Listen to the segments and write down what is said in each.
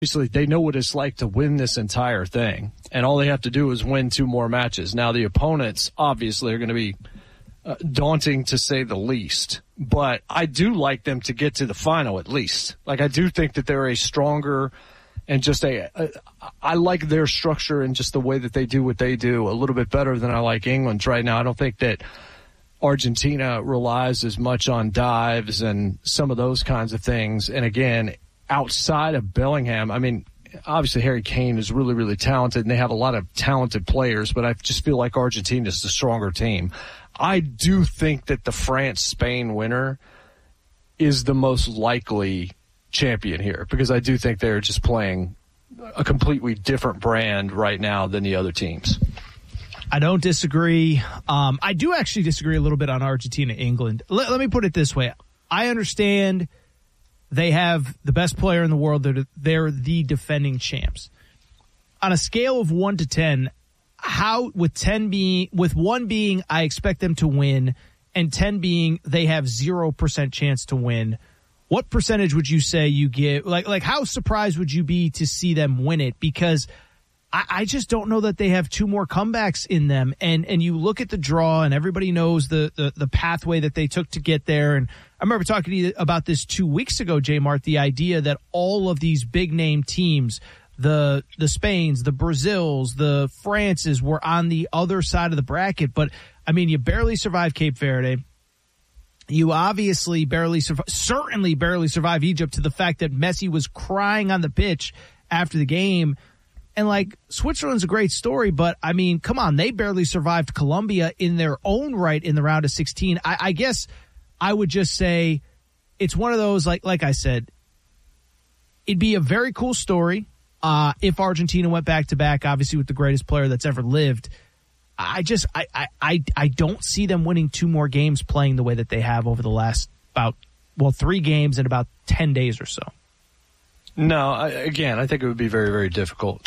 obviously they know what it's like to win this entire thing, and all they have to do is win 2 more matches. Now the opponents obviously are going to be daunting to say the least, but I do like them to get to the final at least. Like, I do think that they're a stronger and just I like their structure and just the way that they do what they do a little bit better than I like England's right now. I don't think that Argentina relies as much on dives and some of those kinds of things. And again, outside of Bellingham, I mean, obviously Harry Kane is really, really talented, and they have a lot of talented players, but I just feel like Argentina is the stronger team. I do think that the France-Spain winner is the most likely champion here, because I do think they're just playing a completely different brand right now than the other teams. I don't disagree. I do actually disagree a little bit on Argentina-England. Let me put it this way. I understand they have the best player in the world. They're the defending champs. On a scale of 1 to 10, how, with 1 being I expect them to win, and 10 being they have 0% chance to win, what percentage would you say you give? Like how surprised would you be to see them win it? Because I just don't know that they have 2 more comebacks in them. And you look at the draw, and everybody knows the pathway that they took to get there. And I remember talking to you about this 2 weeks ago, J Mart, the idea that all of these big name teams, the Spains, the Brazils, the Frances, were on the other side of the bracket. But I mean, you barely survived Cape Verde. You obviously certainly barely survived Egypt, to the fact that Messi was crying on the pitch after the game. And, like, Switzerland's a great story, but, I mean, come on, they barely survived Colombia in their own right in the round of 16. I guess I would just say it's one of those, like I said, it'd be a very cool story if Argentina went back-to-back, obviously with the greatest player that's ever lived. I don't see them winning 2 more games playing the way that they have over the last 3 games in about 10 days or so. No, I think it would be very, very difficult.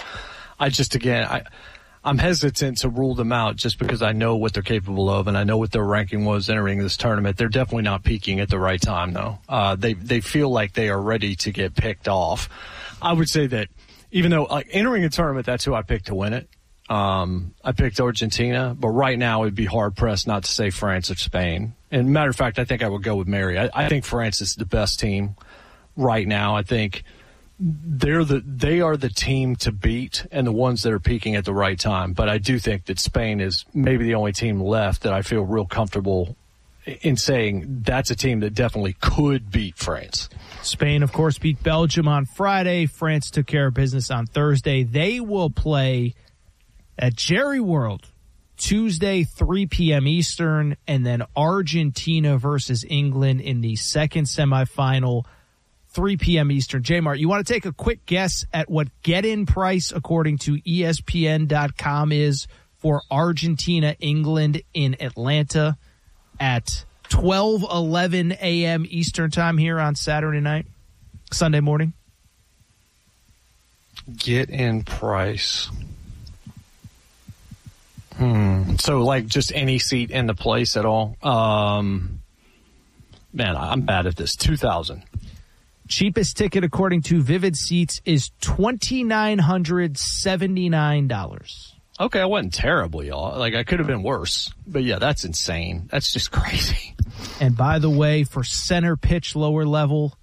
I'm hesitant to rule them out just because I know what they're capable of, and I know what their ranking was entering this tournament. They're definitely not peaking at the right time, though. They feel like they are ready to get picked off. I would say that even though entering a tournament, that's who I picked to win it. I picked Argentina, but right now it'd be hard-pressed not to say France or Spain. And matter of fact, I think I would go with Mary. I think France is the best team right now. I think they are the team to beat and the ones that are peaking at the right time. But I do think that Spain is maybe the only team left that I feel real comfortable in saying that's a team that definitely could beat France. Spain, of course, beat Belgium on Friday. France took care of business on Thursday. They will play at Jerry World Tuesday, 3 p.m. Eastern, and then Argentina versus England in the second semifinal, 3 p.m. Eastern. J-Mart, you want to take a quick guess at what get-in price, according to ESPN.com, is for Argentina-England in Atlanta at 12:11 a.m. Eastern time here on Saturday night, Sunday morning? Get-in price. So, like, just any seat in the place at all? Man, I'm bad at this. $2,000. Cheapest ticket, according to Vivid Seats, is $2,979. Okay, I wasn't terribly off. Like, I could have been worse. But, yeah, that's insane. That's just crazy. And, by the way, for center pitch lower level,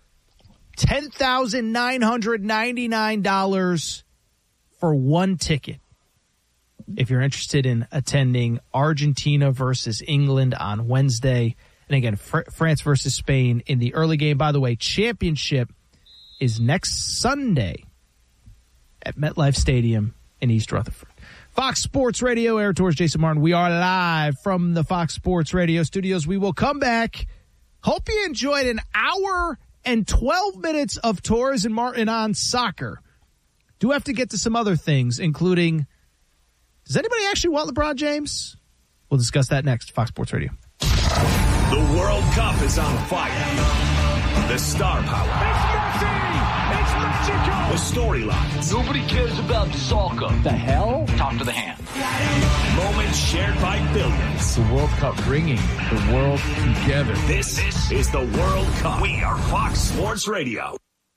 $10,999 for one ticket. If you're interested in attending Argentina versus England on Wednesday, and again, France versus Spain in the early game. By the way, championship is next Sunday at MetLife Stadium in East Rutherford. Fox Sports Radio, Air Tours, Jason Martin. We are live from the Fox Sports Radio studios. We will come back. Hope you enjoyed an hour and 12 minutes of Torres and Martin on soccer. Do have to get to some other things, including, does anybody actually want LeBron James? We'll discuss that next. Fox Sports Radio. The World Cup is on fire. The star power. It's Messi! It's Mexico! The storylines. Nobody cares about soccer. The hell? Talk to the hand. Moments shared by billions. The World Cup bringing the world together. This is the World Cup. We are Fox Sports Radio.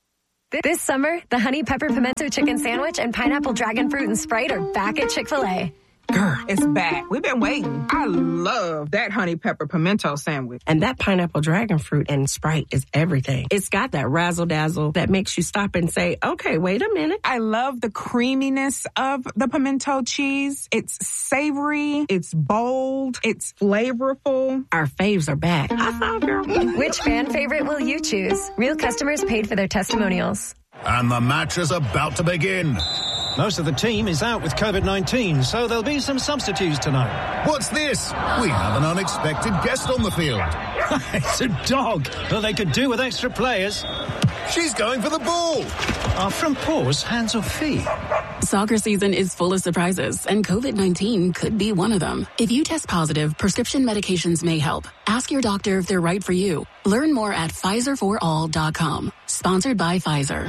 This summer, the Honey Pepper Pimento Chicken Sandwich and Pineapple Dragon Fruit and Sprite are back at Chick-fil-A. Girl, it's back. We've been waiting. I love that Honey Pepper Pimento Sandwich. And that Pineapple Dragon Fruit and Sprite is everything. It's got that razzle-dazzle that makes you stop and say, okay, wait a minute. I love the creaminess of the pimento cheese. It's savory. It's bold. It's flavorful. Our faves are back. I thought, girl. Which fan favorite will you choose? Real customers paid for their testimonials. And the match is about to begin. Most of the team is out with COVID-19, so there'll be some substitutes tonight. What's this? We have an unexpected guest on the field. It's a dog. Well, they could do with extra players. She's going for the ball. Are front paws hands or feet? Soccer season is full of surprises, and COVID-19 could be one of them. If you test positive, prescription medications may help. Ask your doctor if they're right for you. Learn more at PfizerForAll.com. Sponsored by Pfizer.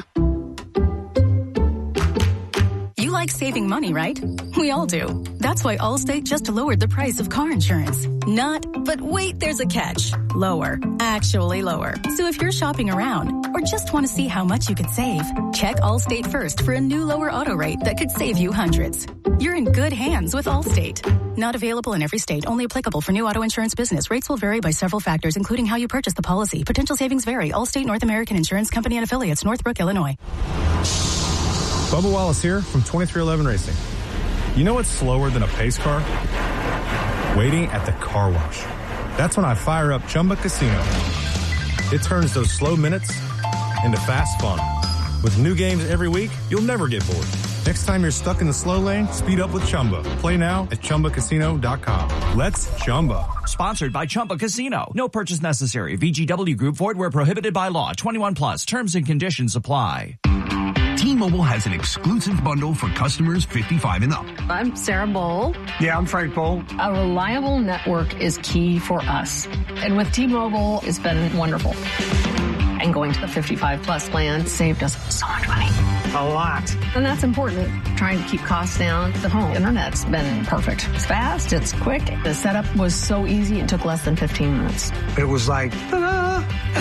You like saving money, right? We all do. That's why Allstate just lowered the price of car insurance. Not, but wait, there's a catch. Lower. Actually lower. So if you're shopping around or just want to see how much you could save, check Allstate first for a new lower auto rate that could save you hundreds. You're in good hands with Allstate. Not available in every state. Only applicable for new auto insurance business. Rates will vary by several factors, including how you purchase the policy. Potential savings vary. Allstate North American Insurance Company and affiliates, Northbrook, Illinois. Bubba Wallace here from 2311 Racing. You know what's slower than a pace car? Waiting at the car wash. That's when I fire up Chumba Casino. It turns those slow minutes into fast fun. With new games every week, you'll never get bored. Next time you're stuck in the slow lane, speed up with Chumba. Play now at ChumbaCasino.com. Let's Chumba. Sponsored by Chumba Casino. No purchase necessary. VGW Group. Void where prohibited by law. 21 plus. Terms and conditions apply. T-Mobile has an exclusive bundle for customers 55 and up. I'm Sarah Bowl. Yeah, I'm Frank Bowl. A reliable network is key for us. And with T-Mobile, it's been wonderful. And going to the 55 plus plan saved us so much money. A lot. And that's important. Trying to keep costs down. The home internet's been perfect. It's fast. It's quick. The setup was so easy. It took less than 15 minutes. It was like, ta-da!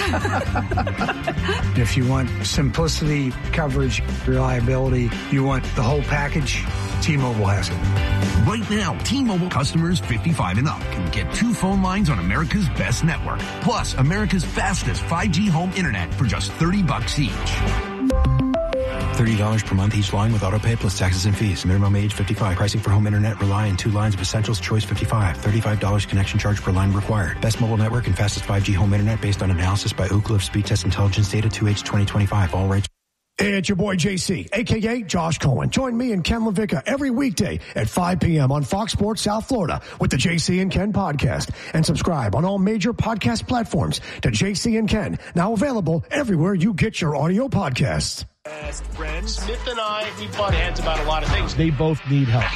If you want simplicity, coverage, reliability, you want the whole package, T-Mobile has it. Right now, T-Mobile customers 55 and up can get 2 phone lines on America's best network. Plus, America's fastest 5G home internet for just $30 each. $30 per month each line with autopay plus taxes and fees. Minimum age 55. Pricing for home internet rely on 2 lines of Essentials Choice 55. $35 connection charge per line required. Best mobile network and fastest 5G home internet based on analysis by Ookla of Speed Test Intelligence data 2H 2025. All rates. Hey, it's your boy JC, a.k.a. Josh Cohen. Join me and Ken LaVicka every weekday at 5 p.m. on Fox Sports South Florida with the JC and Ken podcast. And subscribe on all major podcast platforms to JC and Ken, now available everywhere you get your audio podcasts. Best friends. Smith and I, we butt heads about a lot of things. They both need help.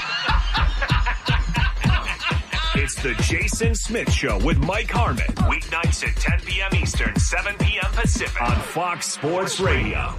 It's the Jason Smith Show with Mike Harmon. Weeknights at 10 p.m. Eastern, 7 p.m. Pacific on Fox Sports Radio.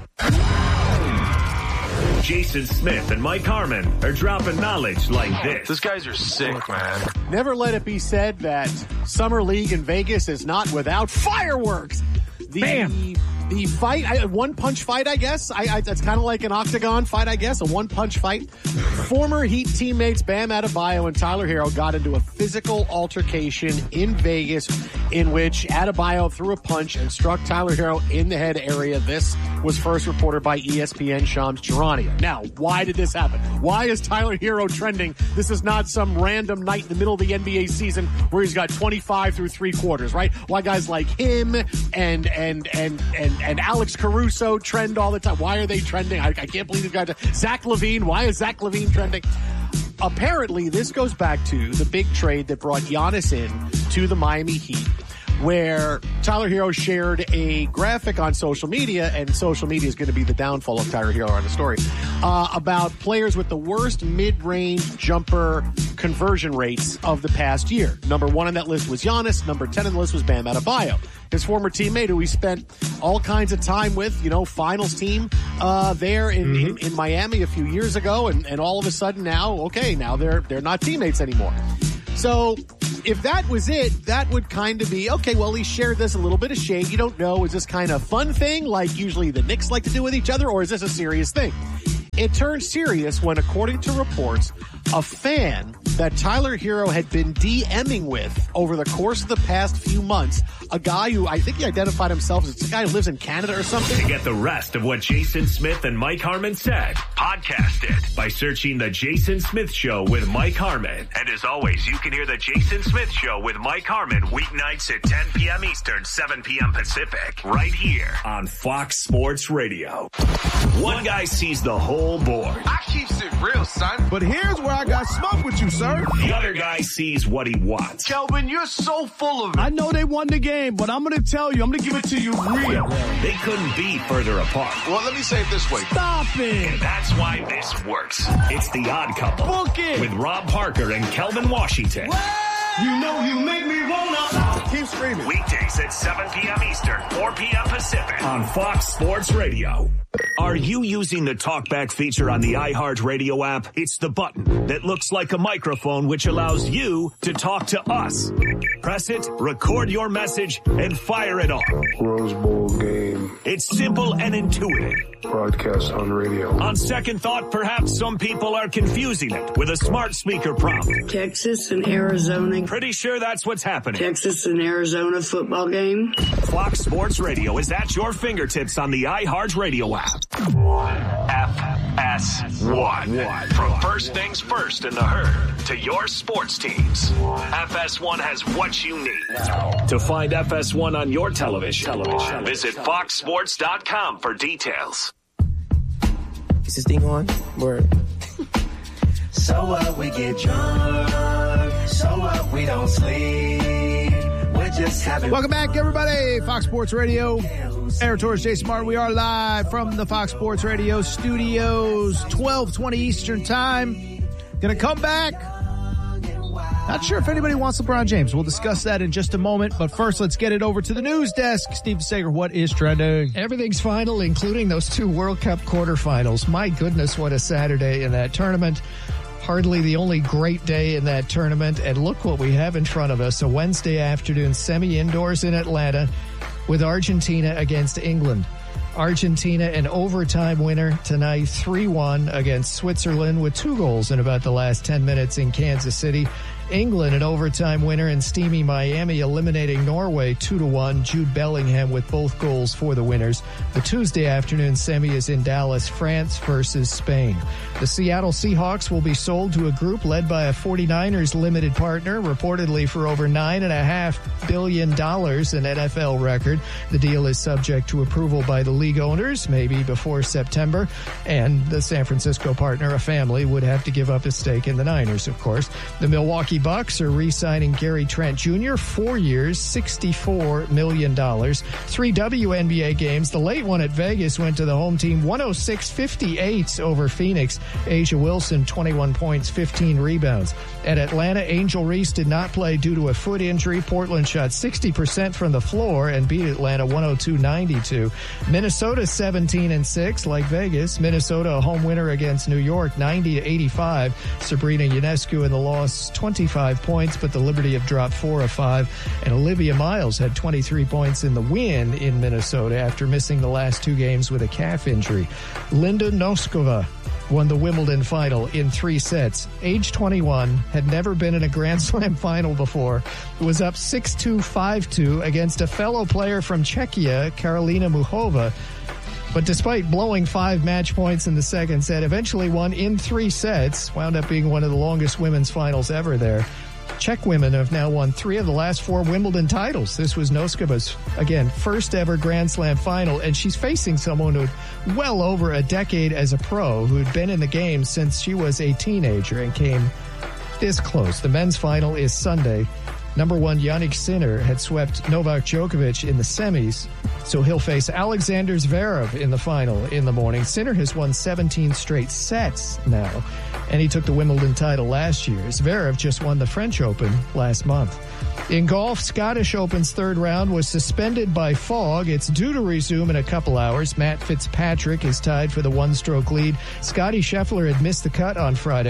Jason Smith and Mike Harmon are dropping knowledge like this. These guys are sick, man. Never let it be said that Summer League in Vegas is not without fireworks. Bam! The fight, one-punch fight, I guess. It's kind of like an octagon fight, I guess, a one-punch fight. Former Heat teammates Bam Adebayo and Tyler Hero got into a physical altercation in Vegas in which Adebayo threw a punch and struck Tyler Hero in the head area. This was first reported by ESPN Shams Charania. Now, why did this happen? Why is Tyler Hero trending? This is not some random night in the middle of the NBA season where he's got 25 through 3 quarters, right? Why guys like him and Alex Caruso trend all the time? Why are they trending? I can't believe these guys. Zach LaVine. Why is Zach LaVine trending? Apparently, this goes back to the big trade that brought Giannis in to the Miami Heat, where Tyler Hero shared a graphic on social media, and social media is going to be the downfall of Tyler Hero on the story, about players with the worst mid-range jumper conversion rates of the past year. Number 1 on that list was Giannis. Number 10 on the list was Bam Adebayo, his former teammate who he spent all kinds of time with, finals team there in Miami a few years ago, and all of a sudden now they're not teammates anymore. So if that was it, that would kind of be, okay, well, he shared this a little bit of shade. You don't know, is this kind of fun thing like usually the Knicks like to do with each other, or is this a serious thing? It turned serious when, according to reports, a fan that Tyler Hero had been DMing with over the course of the past few months, a guy who I think he identified himself as a guy who lives in Canada or something. To get the rest of what Jason Smith and Mike Harmon said, podcast it by searching The Jason Smith Show with Mike Harmon. And as always, you can hear The Jason Smith Show with Mike Harmon weeknights at 10 p.m. Eastern, 7 p.m. Pacific, right here on Fox Sports Radio. One guy sees the whole board. I keeps it real, son. But here's where I got smoke with you, sir. The other guy sees what he wants. Kelvin, you're so full of it. I know they won the game, but I'm going to tell you, I'm going to give it to you real. They couldn't be further apart. Well, let me say it this way. Stop it. And that's why this works. It's The Odd Couple. Book it. With Rob Parker and Kelvin Washington. You know you make me wanna. Keep screaming. Weekdays at 7 p.m. Eastern, 4 p.m. Pacific on Fox Sports Radio. Are you using the TalkBack feature on the iHeartRadio app? It's the button that looks like a microphone which allows you to talk to us. Press it, record your message, and fire it off. Rose Bowl game. It's simple and intuitive. Broadcast on radio. On second thought, perhaps some people are confusing it with a smart speaker prompt. Texas and Arizona. Pretty sure that's what's happening. Texas and Arizona football game. Fox Sports Radio is at your fingertips on the iHeartRadio app. FS1. From first things first in the herd to your sports teams. FS1 has what you need. To find FS1 on your television, visit foxsports.com for details. Is this thing on? Word. So what, we get drunk. So what, we don't sleep. We're just having Welcome back, everybody. Fox Sports Radio. Aaron Torres, Jason Martin. We are live from the Fox Sports Radio studios, 12:20 Eastern Time. Going to come back. Not sure if anybody wants LeBron James. We'll discuss that in just a moment. But first, let's get it over to the news desk. Steve Sager, what is trending? Everything's final, including those two World Cup quarterfinals. My goodness, what a Saturday in that tournament. Hardly the only great day in that tournament. And look what we have in front of us. A Wednesday afternoon semi-indoors in Atlanta with Argentina against England. Argentina, an overtime winner tonight, 3-1 against Switzerland with 2 goals in about the last 10 minutes in Kansas City. England, an overtime winner in steamy Miami, eliminating Norway 2-1. Jude Bellingham with both goals for the winners. The Tuesday afternoon semi is in Dallas, France versus Spain. The Seattle Seahawks will be sold to a group led by a 49ers limited partner, reportedly for over $9.5 billion, an NFL record. The deal is subject to approval by the league owners, maybe before September, and the San Francisco partner, a family, would have to give up a stake in the Niners, of course. The Milwaukee Bucks are re-signing Gary Trent Jr., 4 years, $64 million. 3 WNBA games. The late one at Vegas went to the home team, 106-58 over Phoenix. Asia Wilson, 21 points, 15 rebounds. At Atlanta, Angel Reese did not play due to a foot injury. Portland shot 60% from the floor and beat Atlanta 102-92. Minnesota 17-6, like Vegas. Minnesota a home winner against New York, 90-85. Sabrina Ionescu in the loss, 25 points, but the Liberty have dropped 4 of 5. And Olivia Miles had 23 points in the win in Minnesota after missing the last 2 games with a calf injury. Linda Noskova won the Wimbledon final in 3 sets. Age 21, had never been in a Grand Slam final before. Was up 6-2, 5-2 against a fellow player from Czechia, Karolina Muchova. But despite blowing 5 match points in the second set, eventually won in 3 sets, wound up being one of the longest women's finals ever there. Czech women have now won 3 of the last 4 Wimbledon titles. This was Noskova's, again, first ever Grand Slam final, and she's facing someone who had well over a decade as a pro, who'd been in the game since she was a teenager and came this close. The men's final is Sunday. Number 1, Jannik Sinner had swept Novak Djokovic in the semis, so he'll face Alexander Zverev in the final in the morning. Sinner has won 17 straight sets now, and he took the Wimbledon title last year. Zverev just won the French Open last month. In golf, Scottish Open's 3rd round was suspended by fog. It's due to resume in a couple hours. Matt Fitzpatrick is tied for the 1-stroke lead. Scottie Scheffler had missed the cut on Friday.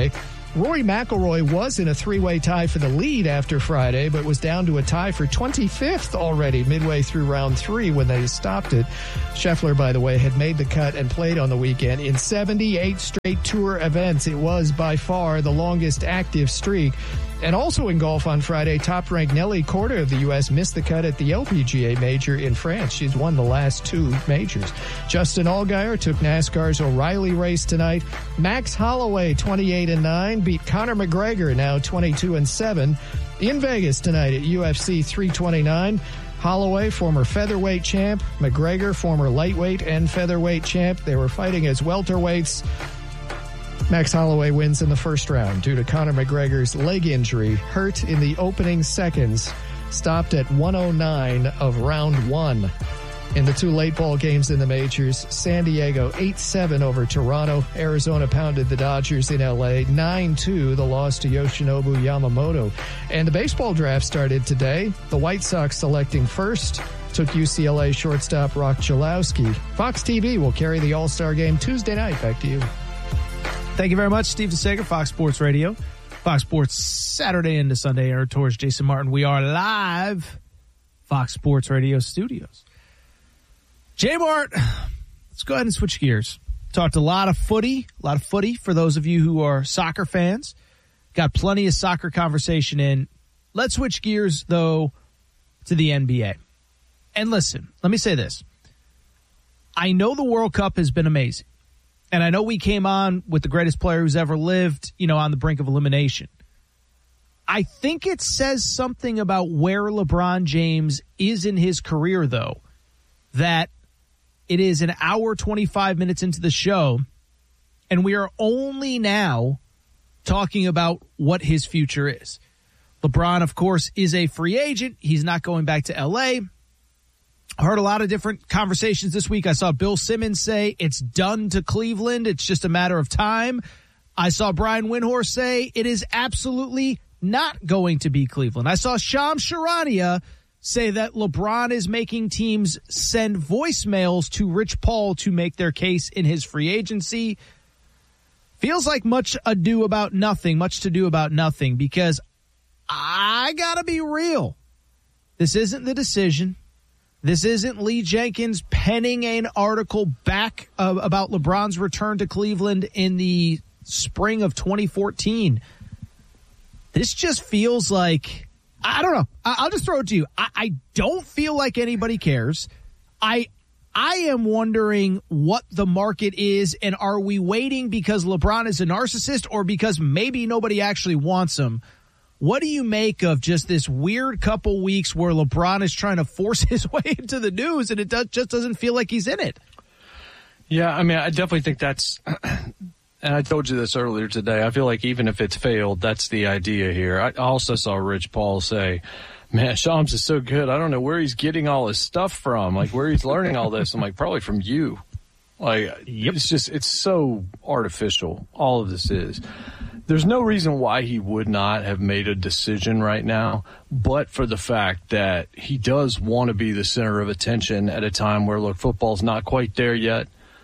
Rory McIlroy was in a three-way tie for the lead after Friday, but was down to a tie for 25th already midway through round 3 when they stopped it. Scheffler, by the way, had made the cut and played on the weekend in 78 straight tour events. It was by far the longest active streak. And also in golf on Friday, top-ranked Nelly Korda of the U.S. missed the cut at the LPGA Major in France. She's won the last 2 majors. Justin Allgaier took NASCAR's O'Reilly race tonight. Max Holloway, 28-9, beat Conor McGregor, now 22-7. In Vegas tonight at UFC 329. Holloway, former featherweight champ. McGregor, former lightweight and featherweight champ. They were fighting as welterweights. Max Holloway wins in the first round due to Conor McGregor's leg injury, hurt in the opening seconds, stopped at 109 of round 1. In the 2 late ball games in the majors, San Diego 8-7 over Toronto. Arizona pounded the Dodgers in L.A. 9-2, the loss to Yoshinobu Yamamoto. And the baseball draft started today. The White Sox selecting first took UCLA shortstop Rock Chalowski. Fox TV will carry the All-Star game Tuesday night. Back to you. Thank you very much, Steve DeSager, Fox Sports Radio. Fox Sports Saturday into Sunday, Aaron Torres, Jason Martin. We are live, Fox Sports Radio studios. J-Mart, let's go ahead and switch gears. Talked a lot of footy for those of you who are soccer fans. Got plenty of soccer conversation in. Let's switch gears, though, to the NBA. And listen, let me say this. I know the World Cup has been amazing. And I know we came on with the greatest player who's ever lived, on the brink of elimination. I think it says something about where LeBron James is in his career, though, that it is an hour, 25 minutes into the show, and we are only now talking about what his future is. LeBron, of course, is a free agent. He's not going back to L.A., I heard a lot of different conversations this week. I saw Bill Simmons say it's done to Cleveland. It's just a matter of time. I saw Brian Windhorst say it is absolutely not going to be Cleveland. I saw Shams Charania say that LeBron is making teams send voicemails to Rich Paul to make their case in his free agency. Feels like much to do about nothing, because I gotta be real. This isn't the decision. This isn't Lee Jenkins penning an article back about LeBron's return to Cleveland in the spring of 2014. This just feels like, I don't know. I'll just throw it to you. I don't feel like anybody cares. I am wondering what the market is, and are we waiting because LeBron is a narcissist or because maybe nobody actually wants him? What do you make of just this weird couple weeks where LeBron is trying to force his way into the news and it just doesn't feel like he's in it? Yeah, I mean, I definitely think that's – and I told you this earlier today. I feel like even if it's failed, that's the idea here. I also saw Rich Paul say, man, Shams is so good. I don't know where he's getting all his stuff from, like where he's learning all this. I'm like, probably from you. Like, it's so artificial. All of this is. There's no reason why he would not have made a decision right now, but for the fact that he does want to be the center of attention at a time where, look, football's not quite there yet.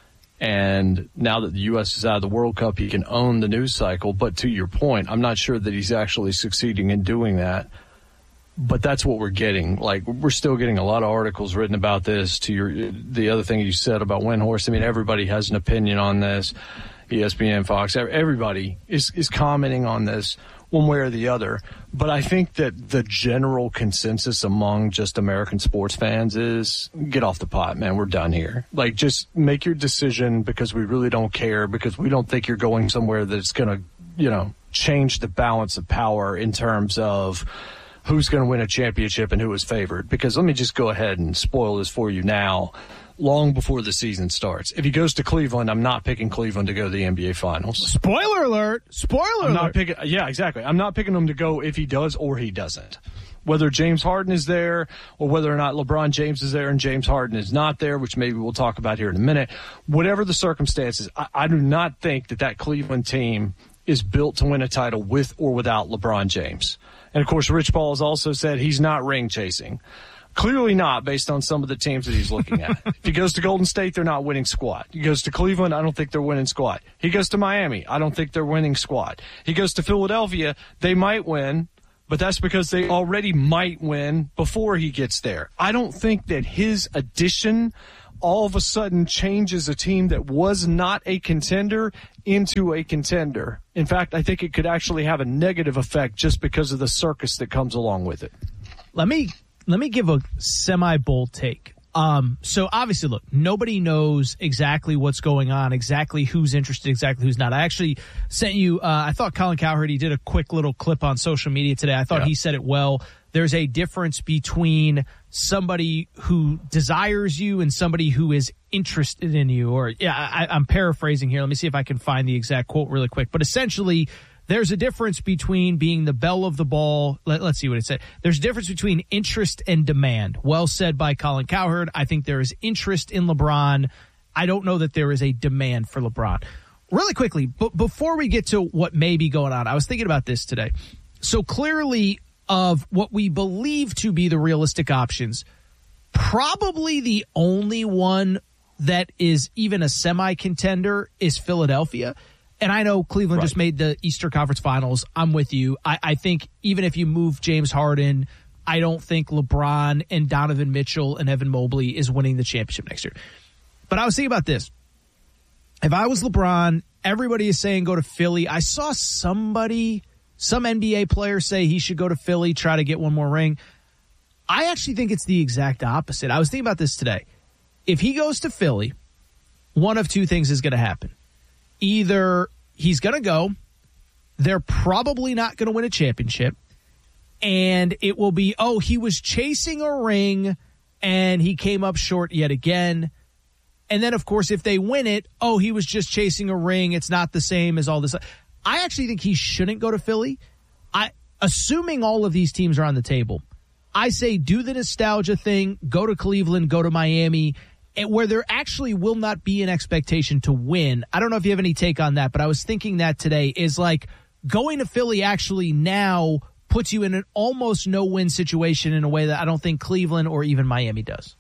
And now that the U.S. is out of the World Cup, he can own the news cycle. But to your point, I'm not sure that he's actually succeeding in doing that. But that's what we're getting. Like, we're still getting a lot of articles written about this. The other thing you said about Windhorst, I mean, everybody has an opinion on this. ESPN, Fox, everybody is commenting on this one way or the other. But I think that the general consensus among just American sports fans is get off the pot, man. We're done here. Like, just make your decision because we really don't care, because we don't think you're going somewhere that's going to, change the balance of power in terms of who's going to win a championship and who is favored. Because let me just go ahead and spoil this for you now. Long before the season starts. If he goes to Cleveland, I'm not picking Cleveland to go to the NBA Finals. Spoiler alert. I'm not picking. Yeah, exactly. I'm not picking him to go if he does or he doesn't. Whether James Harden is there or whether or not LeBron James is there and James Harden is not there, which maybe we'll talk about here in a minute. Whatever the circumstances, I do not think that Cleveland team is built to win a title with or without LeBron James. And, of course, Rich Paul has also said he's not ring chasing. Clearly not, based on some of the teams that he's looking at. If he goes to Golden State, they're not winning squat. He goes to Cleveland, I don't think they're winning squat. He goes to Miami, I don't think they're winning squat. He goes to Philadelphia, they might win, but that's because they already might win before he gets there. I don't think that his addition all of a sudden changes a team that was not a contender into a contender. In fact, I think it could actually have a negative effect just because of the circus that comes along with it. Let me give a semi-bold take. So obviously, look, nobody knows exactly what's going on, exactly who's interested, exactly who's not. I actually sent you, I thought Colin Cowherd, he did a quick little clip on social media today. I thought he said it well. There's a difference between somebody who desires you and somebody who is interested in you. Or, I'm paraphrasing here. Let me see if I can find the exact quote really quick. But essentially, there's a difference between being the belle of the ball. Let's see what it said. There's a difference between interest and demand. Well said by Colin Cowherd. I think there is interest in LeBron. I don't know that there is a demand for LeBron. Really quickly, but before we get to what may be going on, I was thinking about this today. So clearly, of what we believe to be the realistic options, probably the only one that is even a semi-contender is Philadelphia. And I know Cleveland just made the Eastern Conference Finals. I'm with you. I think even if you move James Harden, I don't think LeBron and Donovan Mitchell and Evan Mobley is winning the championship next year. But I was thinking about this. If I was LeBron, everybody is saying go to Philly. I saw some NBA player say he should go to Philly, try to get one more ring. I actually think it's the exact opposite. I was thinking about this today. If he goes to Philly, one of two things is going to happen. Either he's going to go, they're probably not going to win a championship, and it will be, he was chasing a ring and he came up short yet again. And then, of course, if they win it, he was just chasing a ring. It's not the same as all this. I actually think he shouldn't go to Philly. Assuming all of these teams are on the table, I say do the nostalgia thing, go to Cleveland, go to Miami, where there actually will not be an expectation to win. I don't know if you have any take on that, but I was thinking that today is like going to Philly actually now puts you in an almost no-win situation in a way that I don't think Cleveland or even Miami does.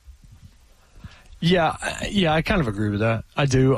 Yeah, I kind of agree with that. I do.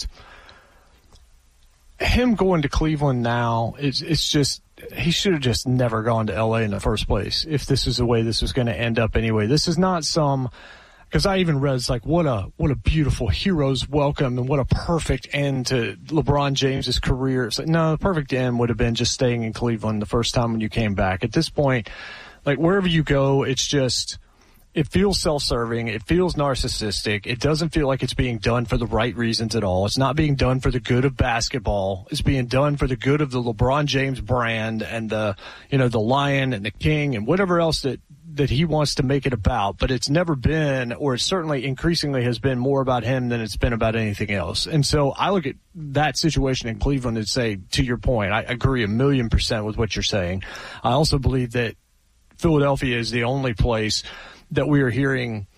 Him going to Cleveland now, it's just, he should have just never gone to LA in the first place if this is the way this was going to end up anyway. This is not because I even read, it's like, what a beautiful hero's welcome and what a perfect end to LeBron James's career. It's like, no, the perfect end would have been just staying in Cleveland the first time when you came back. At this point, like wherever you go, it's just, it feels self-serving. It feels narcissistic. It doesn't feel like it's being done for the right reasons at all. It's not being done for the good of basketball. It's being done for the good of the LeBron James brand and the Lion and the King and whatever else that he wants to make it about. But it's never been, or it certainly increasingly has been, more about him than it's been about anything else. And so I look at that situation in Cleveland and say, to your point, I agree 1,000,000% with what you're saying. I also believe that Philadelphia is the only place that we are hearing,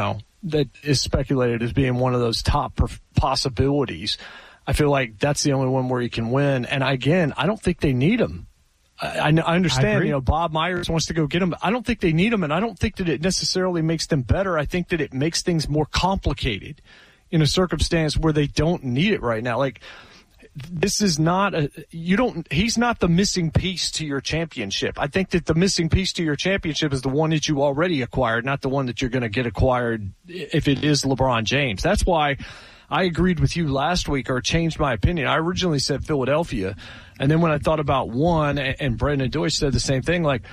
that is speculated as being one of those top possibilities. I feel like that's the only one where he can win. And again, I don't think they need him. I understand, Bob Myers wants to go get him. I don't think they need him, and I don't think that it necessarily makes them better. I think that it makes things more complicated in a circumstance where they don't need it right now. Like, this is not he's not the missing piece to your championship. I think that the missing piece to your championship is the one that you already acquired, not the one that you're going to get acquired if it is LeBron James. That's why I agreed with you last week, or changed my opinion. I originally said Philadelphia, and then when I thought about one, and Brandon Deutsch said the same thing, like,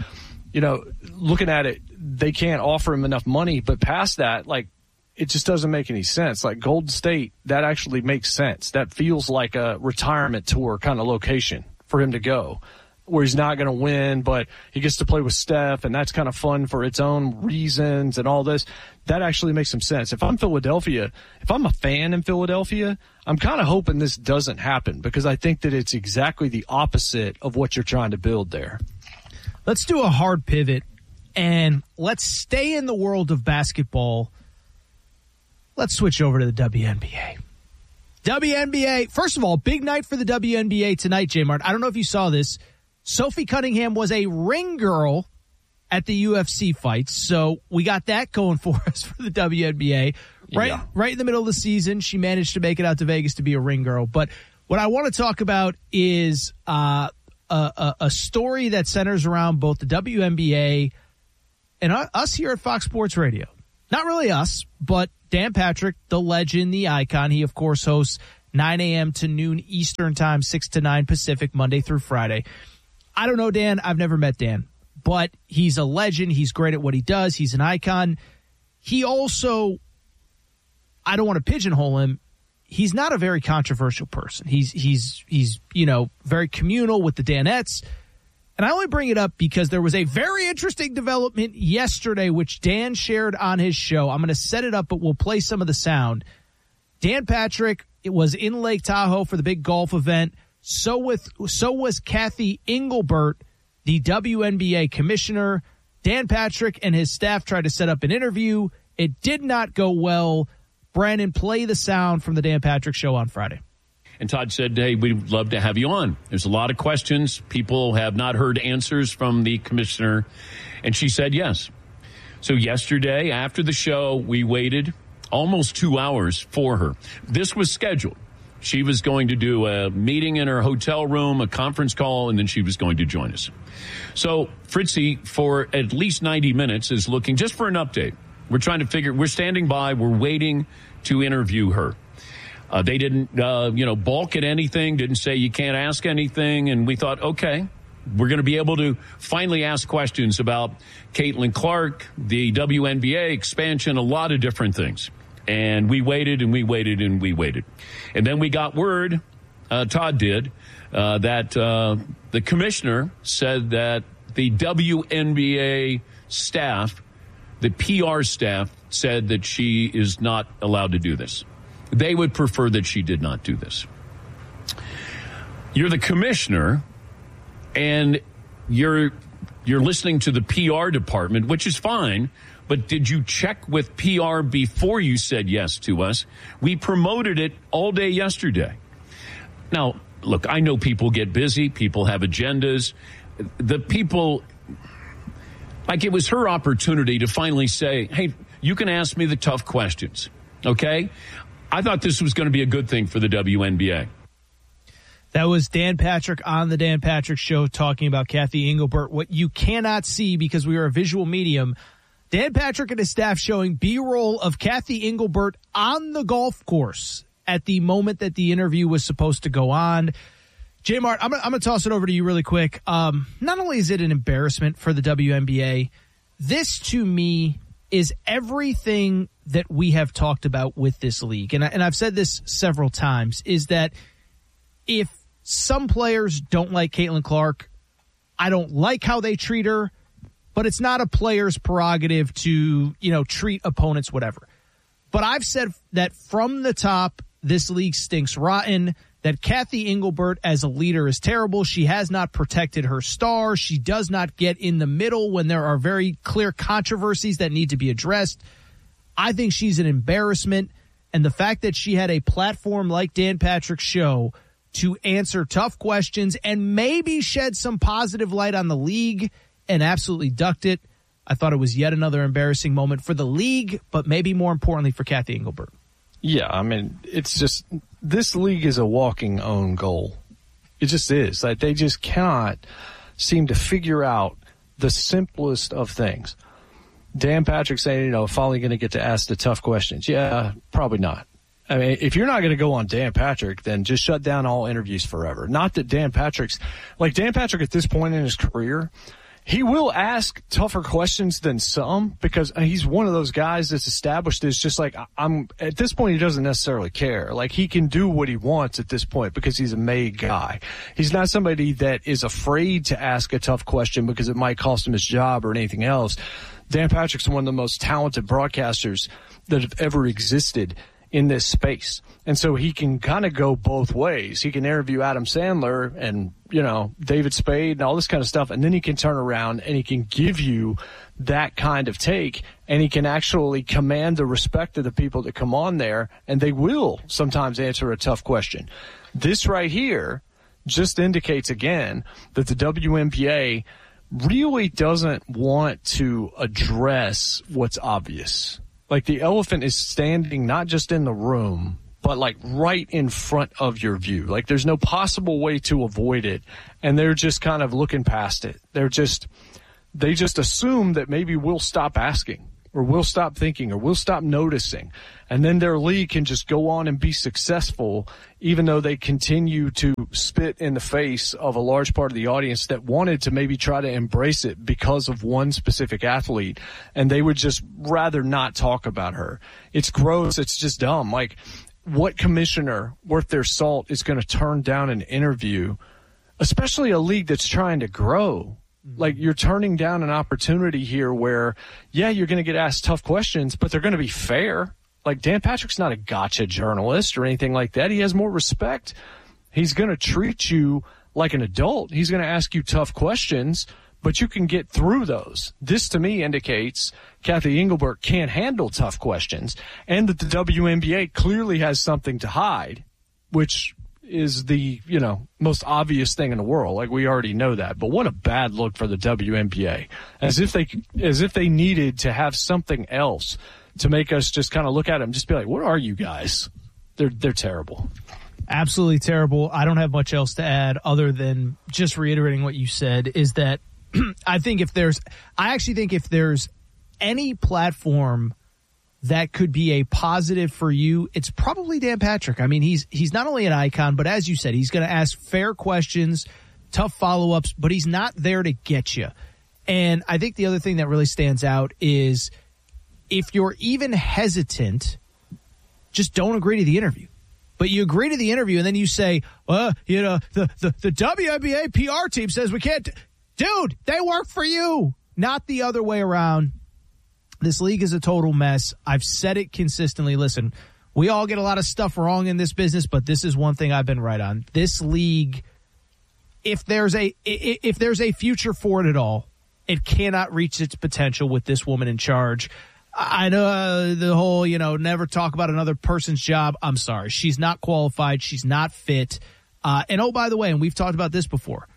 looking at it, they can't offer him enough money, but past that, like, it just doesn't make any sense. Like Golden State, that actually makes sense. That feels like a retirement tour kind of location for him to go, where he's not going to win, but he gets to play with Steph, and that's kind of fun for its own reasons and all this. That actually makes some sense. If I'm Philadelphia, if I'm a fan in Philadelphia, I'm kind of hoping this doesn't happen, because I think that it's exactly the opposite of what you're trying to build there. Let's do a hard pivot, and let's stay in the world of basketball. Let's switch over to the WNBA. WNBA, first of all, big night for the WNBA tonight, J-Mart. I don't know if you saw this. Sophie Cunningham was a ring girl at the UFC fights. So we got that going for us for the WNBA. Right in the middle of the season, she managed to make it out to Vegas to be a ring girl. But what I want to talk about is a story that centers around both the WNBA and us here at Fox Sports Radio. Not really us, but Dan Patrick, the legend, the icon. He, of course, hosts 9 a.m. to noon Eastern time, 6 to 9 Pacific, Monday through Friday. I don't know Dan. I've never met Dan, but he's a legend. He's great at what he does. He's an icon. He also, I don't want to pigeonhole him. He's not a very controversial person. He's very communal with the Danettes. And I only bring it up because there was a very interesting development yesterday, which Dan shared on his show. I'm going to set it up, but we'll play some of the sound. Dan Patrick, it was in Lake Tahoe for the big golf event. So was Kathy Engelbert, the WNBA commissioner. Dan Patrick and his staff tried to set up an interview. It did not go well. Brandon, play the sound from the Dan Patrick show on Friday. And Todd said, hey, we'd love to have you on. There's a lot of questions. People have not heard answers from the commissioner. And she said yes. So yesterday, after the show, we waited almost 2 hours for her. This was scheduled. She was going to do a meeting in her hotel room, a conference call, and then she was going to join us. So Fritzy, for at least 90 minutes, is looking just for an update. We're trying to figure, we're standing by, we're waiting to interview her. They didn't, balk at anything, didn't say you can't ask anything. And we thought, okay, we're going to be able to finally ask questions about Caitlin Clark, the WNBA expansion, a lot of different things. And we waited and we waited and we waited. And then we got word, Todd did, that the commissioner said that the WNBA staff, the PR staff, said that she is not allowed to do this. They would prefer that she did not do this. You're the commissioner, and you're listening to the PR department, which is fine, but did you check with PR before you said yes to us? We promoted it all day yesterday. Now, look, I know people get busy. People have agendas. The people, like it was her opportunity to finally say, hey, you can ask me the tough questions, okay? I thought this was going to be a good thing for the WNBA. That was Dan Patrick on the Dan Patrick Show talking about Kathy Engelbert. What you cannot see because we are a visual medium, Dan Patrick and his staff showing B-roll of Kathy Engelbert on the golf course at the moment that the interview was supposed to go on. J-Mart, I'm going to toss it over to you really quick. Not only is it an embarrassment for the WNBA, this to me is everything that we have talked about with this league. And I've said this several times, is that if some players don't like Caitlin Clark, I don't like how they treat her, but it's not a player's prerogative to, treat opponents, whatever. But I've said that from the top, this league stinks rotten, that Kathy Engelbert as a leader is terrible. She has not protected her star. She does not get in the middle when there are very clear controversies that need to be addressed. I think she's an embarrassment. And the fact that she had a platform like Dan Patrick's show to answer tough questions and maybe shed some positive light on the league and absolutely ducked it, I thought it was yet another embarrassing moment for the league, but maybe more importantly for Kathy Engelbert. Yeah, I mean, it's just, this league is a walking own goal. It just is. Like, they just cannot seem to figure out the simplest of things. Dan Patrick saying, finally going to get to ask the tough questions. Yeah, probably not. I mean, if you're not going to go on Dan Patrick, then just shut down all interviews forever. Not that Dan Patrick at this point in his career, he will ask tougher questions than some because he's one of those guys that's established as just like, at this point, he doesn't necessarily care. Like, he can do what he wants at this point because he's a made guy. He's not somebody that is afraid to ask a tough question because it might cost him his job or anything else. Dan Patrick's one of the most talented broadcasters that have ever existed in this space. And so he can kind of go both ways. He can interview Adam Sandler and, David Spade and all this kind of stuff. And then he can turn around and he can give you that kind of take, and he can actually command the respect of the people that come on there, and they will sometimes answer a tough question. This right here just indicates again that the WNBA really doesn't want to address what's obvious. Like, the elephant is standing not just in the room, but like right in front of your view. Like, there's no possible way to avoid it. And they're just kind of looking past it. They just assume that maybe we'll stop asking, or we'll stop thinking, or we'll stop noticing. And then their league can just go on and be successful, even though they continue to spit in the face of a large part of the audience that wanted to maybe try to embrace it because of one specific athlete. And they would just rather not talk about her. It's gross. It's just dumb. Like, what commissioner worth their salt is going to turn down an interview, especially a league that's trying to grow? Like, you're turning down an opportunity here where, yeah, you're going to get asked tough questions, but they're going to be fair. Like, Dan Patrick's not a gotcha journalist or anything like that. He has more respect. He's going to treat you like an adult. He's going to ask you tough questions, but you can get through those. This, to me, indicates Kathy Engelbert can't handle tough questions, and that the WNBA clearly has something to hide, which is the, most obvious thing in the world. Like, we already know that. But what a bad look for the WNBA. As if they needed to have something else to make us just kind of look at them, just be like, what are you guys? They're terrible. Absolutely terrible. I don't have much else to add other than just reiterating what you said, is that I actually think if there's any platform that could be a positive for you, it's probably Dan Patrick. I mean, he's not only an icon, but as you said, he's going to ask fair questions, tough follow-ups, but he's not there to get you. And I think the other thing that really stands out is if you're even hesitant, just don't agree to the interview. But you agree to the interview and then you say, the WNBA PR team says we can't. Dude, they work for you, not the other way around. This league is a total mess. I've said it consistently. Listen, we all get a lot of stuff wrong in this business, but this is one thing I've been right on. This league, if there's a future for it at all, it cannot reach its potential with this woman in charge. I know the whole, never talk about another person's job. I'm sorry. She's not qualified. She's not fit. And oh, by the way, and we've talked about this before,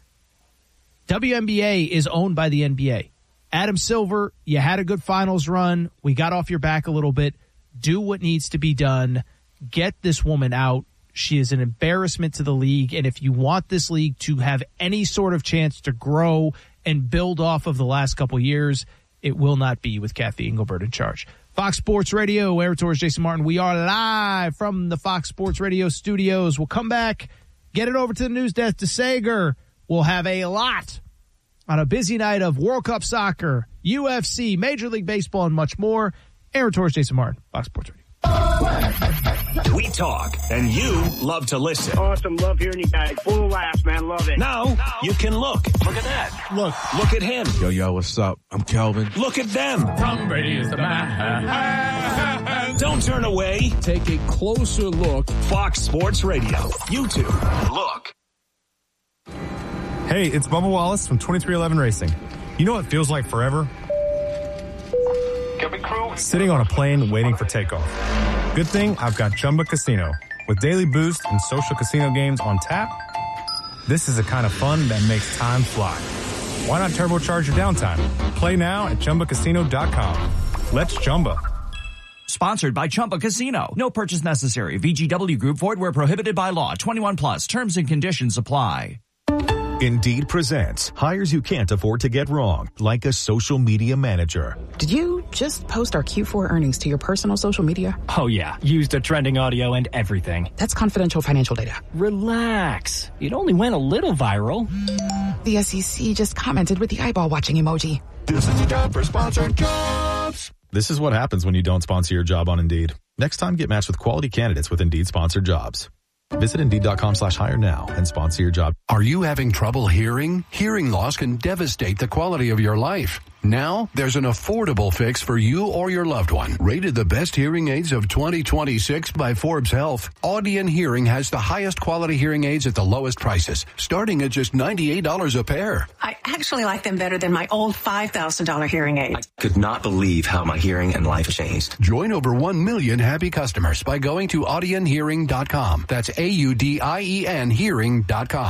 WNBA is owned by the NBA. Adam Silver, you had a good finals run. We got off your back a little bit. Do what needs to be done. Get this woman out. She is an embarrassment to the league. And if you want this league to have any sort of chance to grow and build off of the last couple years, it will not be with Kathy Engelbert in charge. Fox Sports Radio, Aaron Torres, Jason Martin. We are live from the Fox Sports Radio studios. We'll come back, get it over to the news desk to Sager. We'll have a lot on a busy night of World Cup soccer, UFC, Major League Baseball, and much more. Aaron Torres, Jason Martin, Fox Sports Radio. We talk, and you love to listen. Awesome. Love hearing you guys. Full of laughs, man. Love it. Now you can look. Look at that. Look at him. Yo, what's up? I'm Kelvin. Look at them. Tom Brady is the man. Don't turn away. Take a closer look. Fox Sports Radio. YouTube. Look. Hey, it's Bubba Wallace from 2311 Racing. You know what feels like forever? Sitting on a plane waiting for takeoff. Good thing I've got Chumba Casino. With daily boost and social casino games on tap, this is the kind of fun that makes time fly. Why not turbocharge your downtime? Play now at ChumbaCasino.com. Let's Chumba. Sponsored by Chumba Casino. No purchase necessary. VGW Group. Void where prohibited by law. 21 plus. Terms and conditions apply. Indeed presents hires you can't afford to get wrong, like a social media manager. Did you just post our Q4 earnings to your personal social media? Oh, yeah. Used the trending audio and everything. That's confidential financial data. Relax. It only went a little viral. The SEC just commented with the eyeball watching emoji. This is a job for sponsored jobs. This is what happens when you don't sponsor your job on Indeed. Next time, get matched with quality candidates with Indeed sponsored jobs. Visit Indeed.com/hire now and sponsor your job. Are you having trouble hearing? Hearing loss can devastate the quality of your life. Now, there's an affordable fix for you or your loved one. Rated the best hearing aids of 2026 by Forbes Health, Audion Hearing has the highest quality hearing aids at the lowest prices, starting at just $98 a pair. I actually like them better than my old $5,000 hearing aid. I could not believe how my hearing and life changed. Join over 1 million happy customers by going to audionhearing.com. That's AUDIEN hearing.com.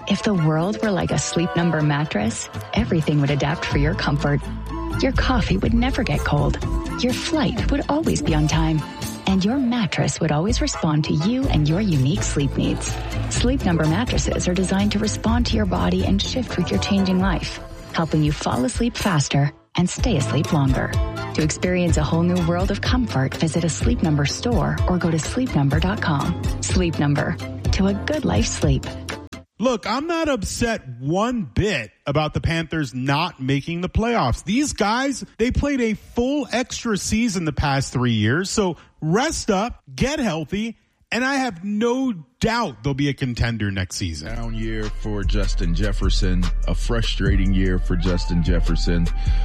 If the world were like a Sleep Number mattress, everything would adapt for your comfort. Your coffee would never get cold. Your flight would always be on time. And your mattress would always respond to you and your unique sleep needs. Sleep Number mattresses are designed to respond to your body and shift with your changing life, helping you fall asleep faster and stay asleep longer. To experience a whole new world of comfort, visit a Sleep Number store or go to sleepnumber.com. Sleep Number. To a good night's sleep. Look, I'm not upset one bit about the Panthers not making the playoffs. These guys, they played a full extra season the past 3 years. So rest up, get healthy, and I have no doubt they'll be a contender next season. Down year for Justin Jefferson, a frustrating year for Justin Jefferson.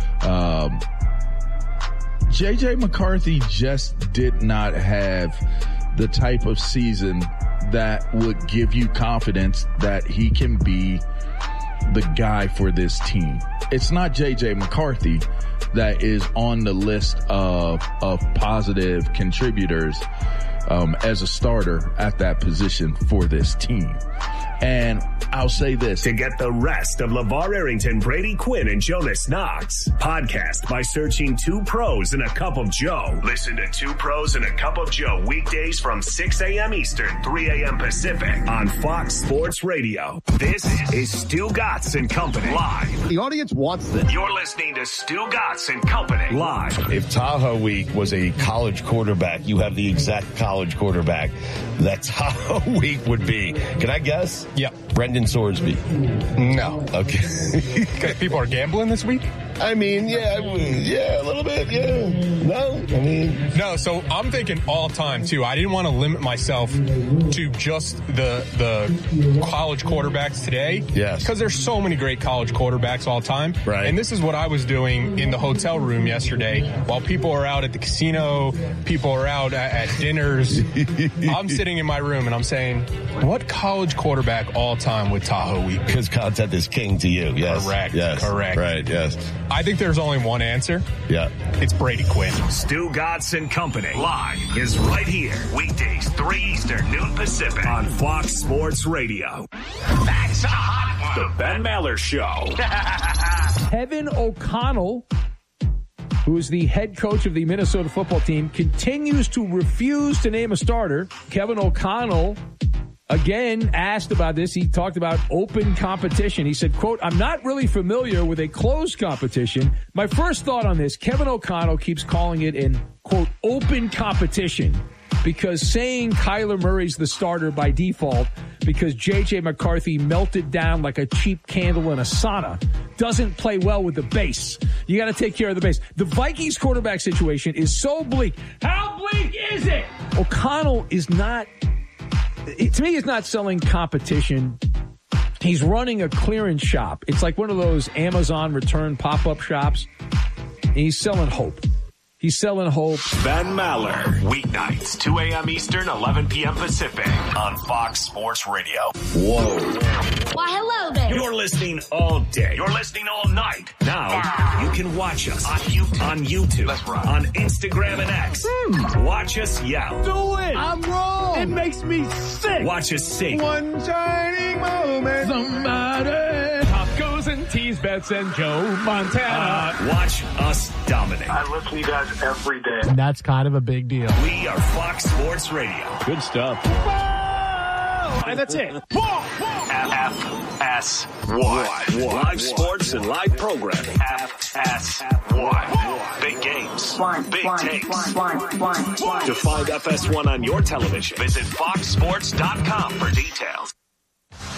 J.J. McCarthy just did not have the type of season that would give you confidence that he can be the guy for this team. It's not J.J. McCarthy that is on the list of positive contributors as a starter at that position for this team. And I'll say this. To get the rest of LeVar Arrington, Brady Quinn, and Jonas Knox, podcast by searching Two Pros and a Cup of Joe. Listen to Two Pros and a Cup of Joe weekdays from 6 a.m. Eastern, 3 a.m. Pacific on Fox Sports Radio. This is Stu Gatz and Company live. The audience wants this. You're listening to Stu Gatz and Company live. If Tahoe Week was a college quarterback, you have the exact college quarterback that Tahoe Week would be. Can I guess? Yeah. Brendan Sorsby. No. Okay. Because people are gambling this week? I mean, yeah, a little bit, yeah. No, I mean. No, so I'm thinking all time, too. I didn't want to limit myself to just the college quarterbacks today. Yes. Because there's so many great college quarterbacks all time. Right. And this is what I was doing in the hotel room yesterday. While people are out at the casino, people are out at dinners, I'm sitting in my room and I'm saying, what college quarterback all time would Tahoe Week? Because content is king to you, yes. Correct. Yes. Correct. Right, yes. I think there's only one answer. Yeah. It's Brady Quinn. Stu Gatz and Company live is right here. Weekdays, 3 Eastern, noon Pacific on Fox Sports Radio. That's a hot one. The Ben Maller Show. Kevin O'Connell, who is the head coach of the Minnesota football team, continues to refuse to name a starter. Kevin O'Connell, again, asked about this. He talked about open competition. He said, quote, I'm not really familiar with a closed competition. My first thought on this, Kevin O'Connell keeps calling it an, quote, open competition because saying Kyler Murray's the starter by default because J.J. McCarthy melted down like a cheap candle in a sauna doesn't play well with the base. You got to take care of the base. The Vikings quarterback situation is so bleak. How bleak is it? O'Connell is not... To me, he's not selling competition. He's running a clearance shop. It's like one of those Amazon return pop-up shops. And he's selling hope. He's selling hope. Ben Maller, weeknights, 2 a.m. Eastern, 11 p.m. Pacific on Fox Sports Radio. Whoa. Why, hello there. You're listening all day. You're listening all night. Now, you can watch us on YouTube, That's right. on Instagram and X. Watch us yell. Do it. I'm wrong. It makes me sick. Watch us sing. One shining moment. Somebody. Tacos and tease bets and Joe Montana. Watch us dominate. I listen to you guys every day. And that's kind of a big deal. We are Fox Sports Radio. Good stuff. And that's it. FS1. Live sports and live programming. FS1. Big games. Big takes. To find FS1 on your television, visit foxsports.com for details.